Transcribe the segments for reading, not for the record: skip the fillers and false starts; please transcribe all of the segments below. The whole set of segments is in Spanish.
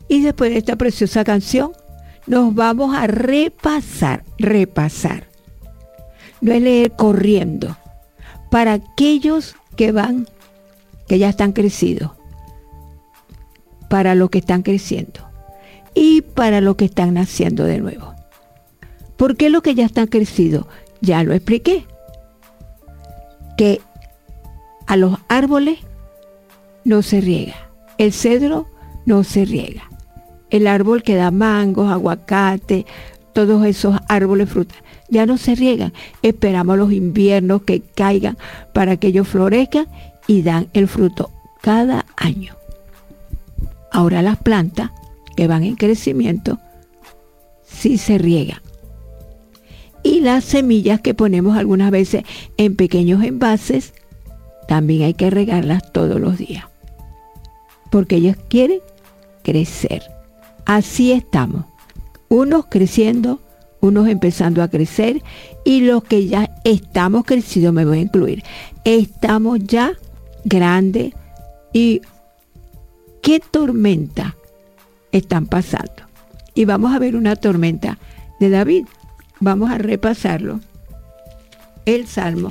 Y después de esta preciosa canción, nos vamos a repasar. No es leer corriendo. Para aquellos que ya están crecidos. Para los que están creciendo. Y para los que están naciendo de nuevo. ¿Por qué los que ya están crecidos? Ya lo expliqué. Que a los árboles no se riega. El cedro no se riega. El árbol que da mangos, aguacate, todos esos árboles frutales, ya no se riegan. Esperamos los inviernos que caigan para que ellos florezcan y dan el fruto cada año. Ahora las plantas que van en crecimiento sí se riegan. Y las semillas que ponemos algunas veces en pequeños envases, también hay que regarlas todos los días. Porque ellas quieren crecer. Así estamos. Unos creciendo, unos empezando a crecer, y los que ya estamos crecidos, me voy a incluir. Estamos ya grandes. ¿Y qué tormenta están pasando? Y vamos a ver una tormenta de David. Vamos a repasarlo. El Salmo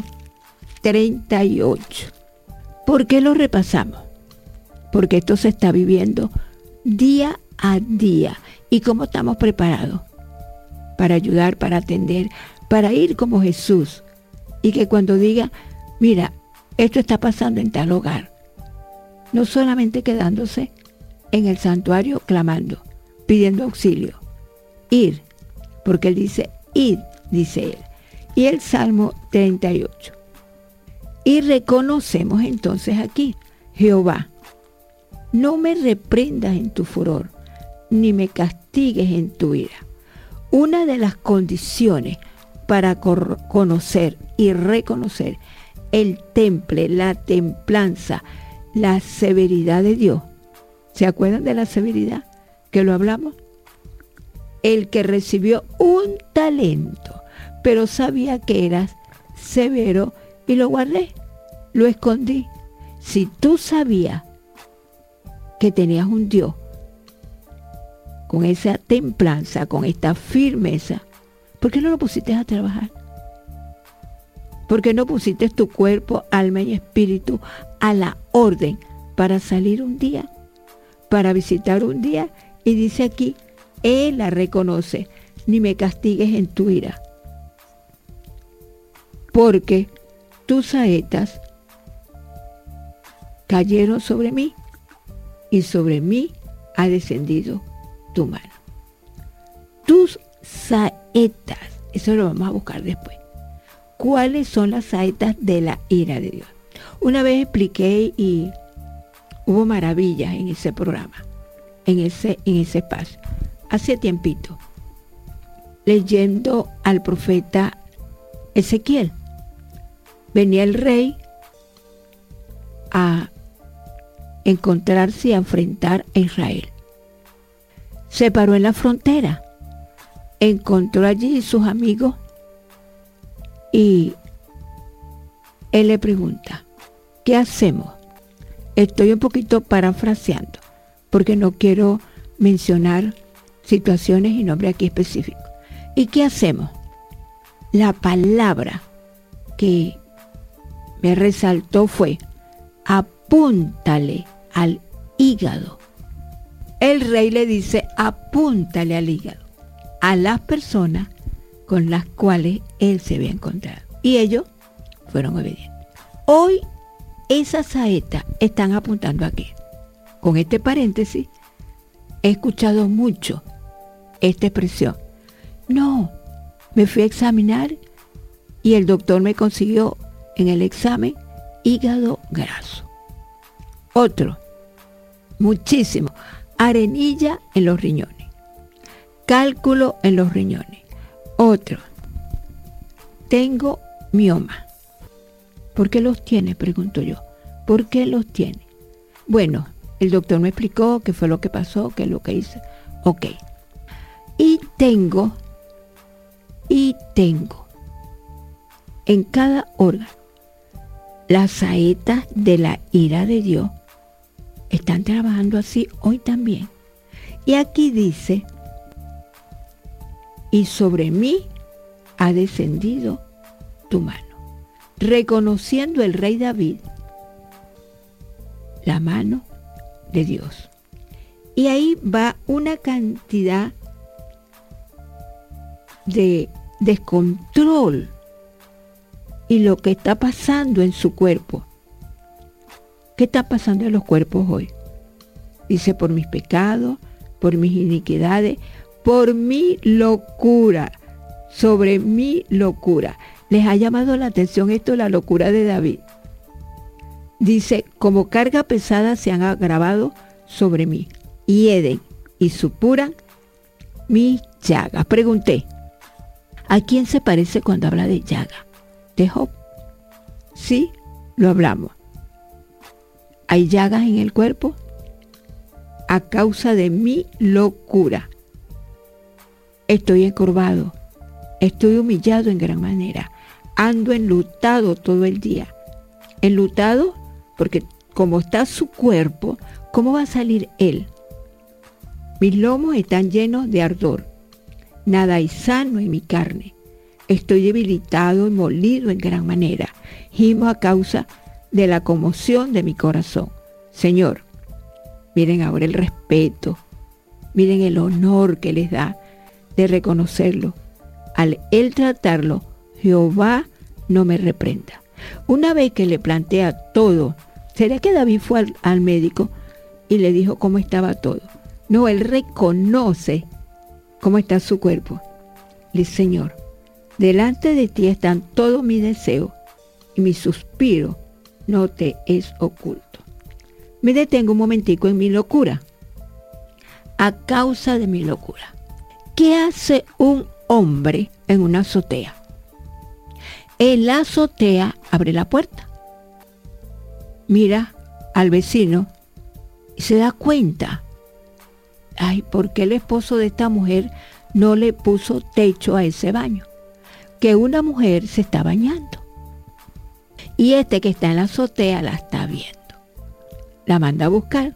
38. ¿Por qué lo repasamos? Porque esto se está viviendo día a día. ¿Y cómo estamos preparados? Para ayudar, para atender, para ir como Jesús. Y que cuando diga, mira, esto está pasando en tal hogar. No solamente quedándose en el santuario clamando, pidiendo auxilio. Ir, porque Él dice, id, dice Él. Y el Salmo 38. Y reconocemos entonces aquí, Jehová, no me reprendas en tu furor, ni me castigues en tu ira. Una de las condiciones para conocer y reconocer el temple, la templanza, la severidad de Dios. ¿Se acuerdan de la severidad que lo hablamos? El que recibió un talento, pero sabía que eras severo y lo guardé, lo escondí. Si tú sabías que tenías un Dios con esa templanza, con esta firmeza, ¿por qué no lo pusiste a trabajar? ¿Por qué no pusiste tu cuerpo, alma y espíritu a la orden para salir un día, para visitar un día? Y dice aquí, Él la reconoce, ni me castigues en tu ira, porque tus saetas cayeron sobre mí y sobre mí ha descendido tu mano. Tus saetas, eso lo vamos a buscar después. ¿Cuáles son las saetas de la ira de Dios? Una vez expliqué y hubo maravillas en ese programa, en ese espacio. Hace tiempito, leyendo al profeta Ezequiel, venía el rey a encontrarse y a enfrentar a Israel. Se paró en la frontera, encontró allí sus amigos y él le pregunta, ¿qué hacemos? Estoy un poquito parafraseando porque no quiero mencionar situaciones y nombres aquí específicos. ¿Y qué hacemos? La palabra que me resaltó fue, apúntale al hígado. El rey le dice, apúntale al hígado a las personas con las cuales él se había encontrado. Y ellos fueron obedientes. Hoy esas saetas están apuntando aquí. Con este paréntesis, he escuchado mucho esta expresión. No, me fui a examinar y el doctor me consiguió en el examen hígado graso. Otro, muchísimo, arenilla en los riñones, cálculo en los riñones. Otro, tengo mioma. ¿Por qué los tiene? Pregunto yo. ¿Por qué los tiene? Bueno, el doctor me explicó qué fue lo que pasó, qué es lo que hice. Ok. Y tengo en cada órgano las saetas de la ira de Dios están trabajando así hoy también. Y aquí dice, y sobre mí ha descendido tu mano, reconociendo el rey David la mano de Dios. Y ahí va una cantidad de descontrol y lo que está pasando en su cuerpo. ¿Qué está pasando en los cuerpos hoy? Dice, por mis pecados, por mis iniquidades, por mi locura, sobre mi locura. ¿Les ha llamado la atención esto, la locura de David? Dice, como carga pesada se han agravado sobre mí, hieden y supuran mis llagas. Pregunté, ¿a quién se parece cuando habla de llaga? ¿De Job? Sí, lo hablamos. ¿Hay llagas en el cuerpo? A causa de mi locura. Estoy encorvado, estoy humillado en gran manera, ando enlutado todo el día. Enlutado porque como está su cuerpo, ¿cómo va a salir él? Mis lomos están llenos de ardor, nada hay sano en mi carne. Estoy debilitado y molido en gran manera, gimo a causa de la conmoción de mi corazón. Señor, miren ahora el respeto, miren el honor que les da de reconocerlo. Al él tratarlo, Jehová no me reprenda. Una vez que le plantea todo, ¿será que David fue al médico y le dijo cómo estaba todo? No, él reconoce cómo está su cuerpo. Le dice, Señor, delante de ti están todos mis deseos y mi suspiro no te es oculto. Me detengo un momentico en mi locura. A causa de mi locura. ¿Qué hace un hombre en una azotea? En la azotea abre la puerta, mira al vecino y se da cuenta. Ay, ¿por qué el esposo de esta mujer no le puso techo a ese baño? Que una mujer se está bañando. Y este que está en la azotea la está viendo. La manda a buscar.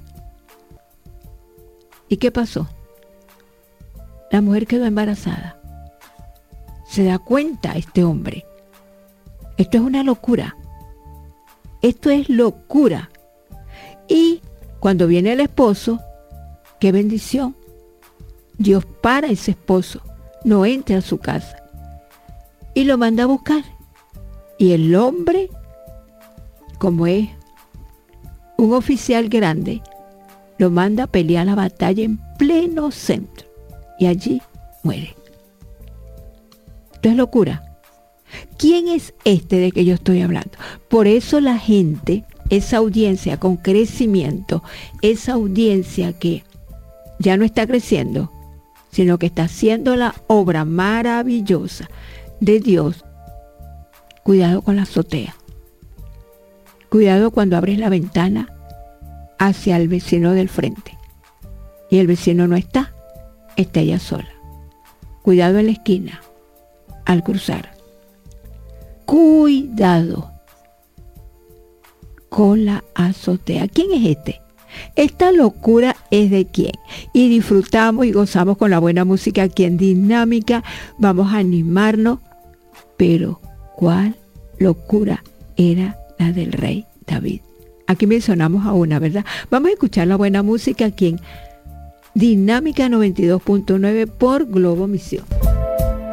¿Y qué pasó? La mujer quedó embarazada. Se da cuenta este hombre. Esto es una locura. Esto es locura. Y cuando viene el esposo, qué bendición. Dios para a ese esposo, no entra a su casa. Y lo manda a buscar. Y el hombre, como es un oficial grande, lo manda a pelear la batalla en pleno centro. Y allí muere. Esto es locura. ¿Quién es este de que yo estoy hablando? Por eso la gente, esa audiencia con crecimiento, esa audiencia que ya no está creciendo, sino que está haciendo la obra maravillosa de Dios. Cuidado con la azotea. Cuidado cuando abres la ventana hacia el vecino del frente. Y el vecino no está, está ella sola. Cuidado en la esquina, al cruzar. Cuidado con la azotea. ¿Quién es este? Esta locura es de quién. Y disfrutamos y gozamos con la buena música aquí en Dinámica. Vamos a animarnos. Pero, ¿cuál locura era la del rey David? Aquí mencionamos a una, ¿verdad? Vamos a escuchar la buena música aquí en Dinámica 92.9 por Globo Misión.